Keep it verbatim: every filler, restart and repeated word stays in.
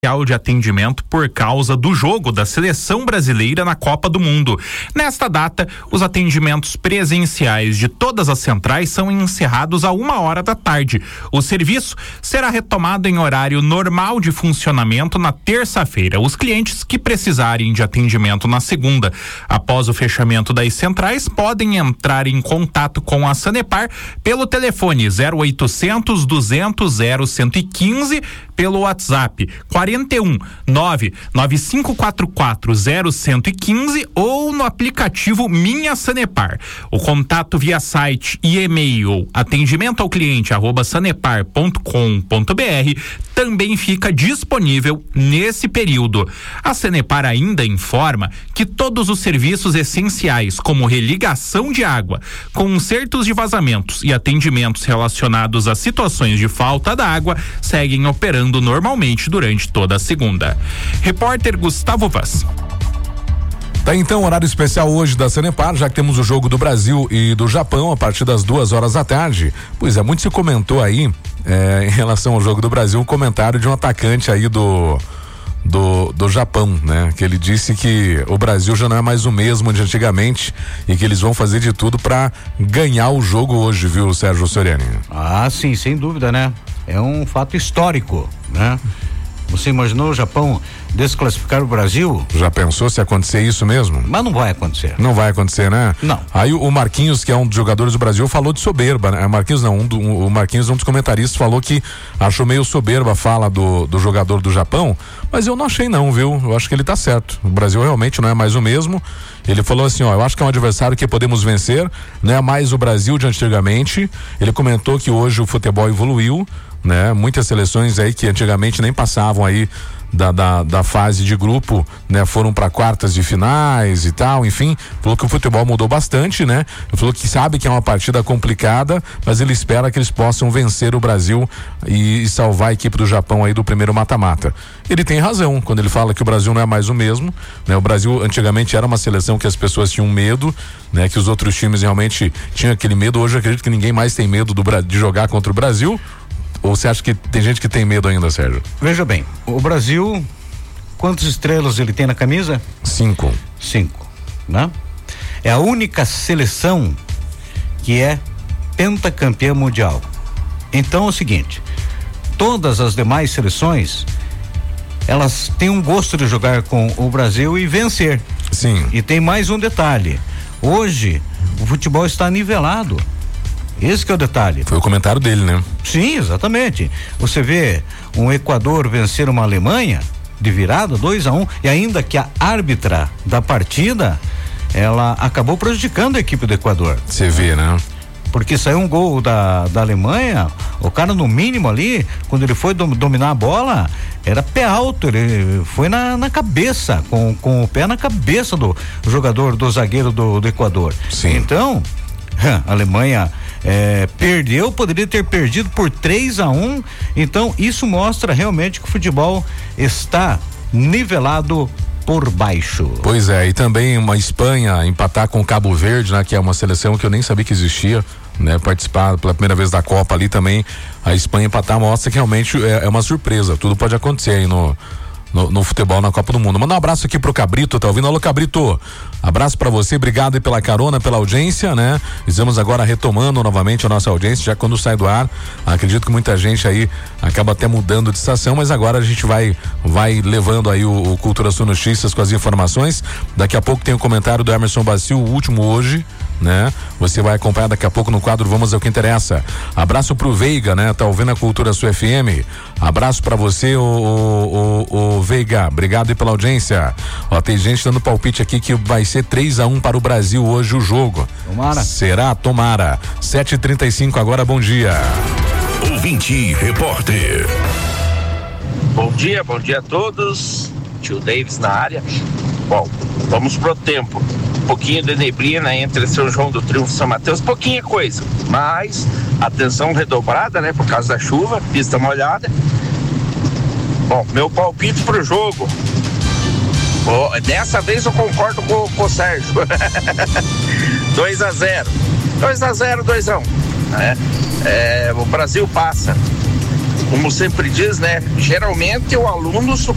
de atendimento por causa do jogo da seleção brasileira na Copa do Mundo. Nesta data, os atendimentos presenciais de todas as centrais são encerrados a uma hora da tarde. O serviço será retomado em horário normal de funcionamento na terça-feira. Os clientes que precisarem de atendimento na segunda, após o fechamento das centrais, podem entrar em contato com a Sanepar pelo telefone zero oitocentos, duzentos, zero cento e quinze, pelo WhatsApp quarenta e um, nove nove cinco quatro quatro, zero cento e quinze ou no aplicativo Minha Sanepar. O contato via site e e-mail atendimento ao cliente arroba sanepar ponto com ponto br também fica disponível nesse período. A Sanepar ainda informa que todos os serviços essenciais, como religação de água, consertos de vazamentos e atendimentos relacionados a situações de falta da água, seguem operando normalmente durante toda a segunda. Repórter Gustavo Vaz. Tá então, horário especial hoje da Sanepar, já que temos o jogo do Brasil e do Japão a partir das duas horas da tarde. Pois é, muito se comentou aí é, em relação ao jogo do Brasil, um comentário de um atacante aí do do, do Japão, né? Que ele disse que o Brasil já não é mais o mesmo de antigamente e que eles vão fazer de tudo para ganhar o jogo hoje, viu, Sérgio Soriani? Ah, sim, sem dúvida, né? É um fato histórico, né? Você imaginou o Japão desclassificar o Brasil? Já pensou se acontecer isso mesmo? Mas não vai acontecer. Não vai acontecer, né? Não. Aí o Marquinhos, que é um dos jogadores do Brasil, falou de soberba, né? Marquinhos não, um do, um, o Marquinhos, um dos comentaristas, falou que achou meio soberba a fala do, do jogador do Japão, mas eu não achei não, viu? Eu acho que ele tá certo. O Brasil realmente não é mais o mesmo. Ele falou assim, ó, eu acho que é um adversário que podemos vencer, não é mais o Brasil de antigamente. Ele comentou que hoje o futebol evoluiu, né? Muitas seleções aí que antigamente nem passavam aí da, da, da fase de grupo, né? Foram para quartas de finais e tal, enfim, falou que o futebol mudou bastante, né? Ele falou que sabe que é uma partida complicada, mas ele espera que eles possam vencer o Brasil e, e salvar a equipe do Japão aí do primeiro mata-mata. Ele tem razão quando ele fala que o Brasil não é mais o mesmo, né? O Brasil antigamente era uma seleção que as pessoas tinham medo, né? Que os outros times realmente tinham aquele medo. Hoje eu acredito que ninguém mais tem medo do, de jogar contra o Brasil. Ou você acha que tem gente que tem medo ainda, Sérgio? Veja bem, o Brasil, quantas estrelas ele tem na camisa? Cinco. Cinco, né? É a única seleção que é pentacampeã mundial. Então é o seguinte, todas as demais seleções, elas têm um gosto de jogar com o Brasil e vencer. Sim. E tem mais um detalhe, hoje o futebol está nivelado. Esse que é o detalhe. Foi o comentário dele, né? Sim, exatamente. Você vê um Equador vencer uma Alemanha de virada, dois a um, e ainda que a árbitra da partida, ela acabou prejudicando a equipe do Equador. Você vê, né? Porque saiu um gol da, da Alemanha, o cara no mínimo ali, quando ele foi dom, dominar a bola, era pé alto, ele foi na, na cabeça, com, com o pé na cabeça do jogador, do zagueiro do, do Equador. Sim. Então, a Alemanha É, perdeu, poderia ter perdido por três a um, então isso mostra realmente que o futebol está nivelado por baixo. Pois é, e também uma Espanha empatar com Cabo Verde, né? Que é uma seleção que eu nem sabia que existia, né? Participar pela primeira vez da Copa ali também, a Espanha empatar mostra que realmente é, é uma surpresa, tudo pode acontecer aí no No, no futebol na Copa do Mundo. Manda um abraço aqui pro Cabrito, tá ouvindo? Alô, Cabrito, abraço pra você, obrigado aí pela carona, pela audiência, né? Estamos agora retomando novamente a nossa audiência, já quando sai do ar, acredito que muita gente aí acaba até mudando de estação, mas agora a gente vai vai levando aí o, o Cultura Sul Notícias com as informações. Daqui a pouco tem o comentário do Emerson Bacil, o último hoje, né? Você vai acompanhar daqui a pouco no quadro Vamos ao que interessa. Abraço pro Veiga, né? Tá ouvindo a Cultura Sul F M. Abraço pra você, o, o, o, o Veiga. Obrigado aí pela audiência. Ó, tem gente dando palpite aqui que vai ser três a um para o Brasil hoje o jogo. Tomara. Será? Tomara. sete e trinta e cinco agora, bom dia. Ouvinte Repórter. Bom dia, bom dia a todos. Tio Davis na área. Bom, vamos pro tempo. Um pouquinho de neblina entre São João do Triunfo e São Mateus, pouquinha coisa, mas atenção redobrada, né, por causa da chuva, pista molhada. Bom, meu palpite pro jogo, oh, dessa vez eu concordo com, com o Sérgio. dois a zero, dois a zero, dois a um, né? É, o Brasil passa. Como sempre diz, né, geralmente o aluno